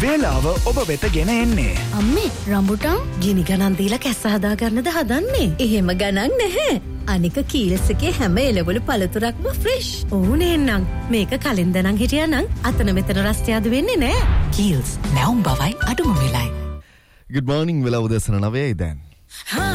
වේලාව ඔබ වෙත ගෙන එන්නේ. අම්මේ රම්බුටන් ගිනි ගණන් දීලා කැස්ස හදා ගන්නද හදන්නේ? එහෙම ගණන් නැහැ. අනික කීල්ස් එකේ හැම එළවලු පළතුරක්ම ෆ්‍රෙෂ්. ඕනේ නං මේක කලින් දනන් හිටියානම් අතන මෙතන රස්තියාදු වෙන්නේ නැහැ. කීල්ස් නැවුම් බවයි අඩුම වෙලයි. Good morning වෙලාව උදේසන 9යි දැන්.